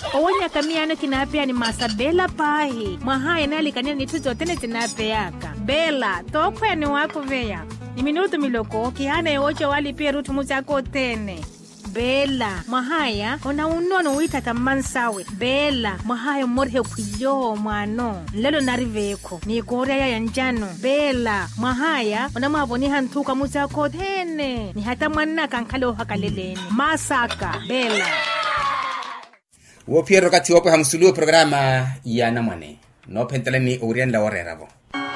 Owonya kamiano kinapea ni masabela pahi. Mahaya nali kanya ni tuzo tene tinapeaka. Bela, tokwe ni wako veya. Ni minuto miloko, kihane ocho wali pia rutu muzako tene. Bela, mahaya, ona unono wita tamansawe. Bela, mahaya morhe kuyo mwano. Lelo nariveko, ni korea ya njano. Bela, mahaya, ona maboni hantuka muzako tene. Ni hata mwana kankalo hakaleleni. Masaka, Bela. Wo Piero kati wopo hamsulu programa ya namwane. No penteleni urien la oreravo.